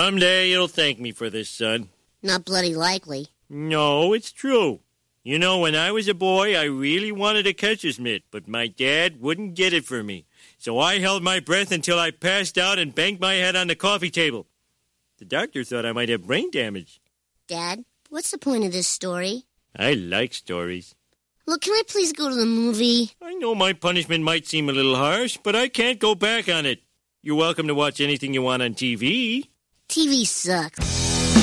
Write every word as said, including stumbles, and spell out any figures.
Someday you'll thank me for this, son. Not bloody likely. No, it's true. You know, when I was a boy, I really wanted a catcher's mitt, but my dad wouldn't get it for me. So I held my breath until I passed out and banged my head on the coffee table. The doctor thought I might have brain damage. Dad, what's the point of this story? I like stories. Look, can I please go to the movie? I know my punishment might seem a little harsh, but I can't go back on it. You're welcome to watch anything you want on T V. T V sucks.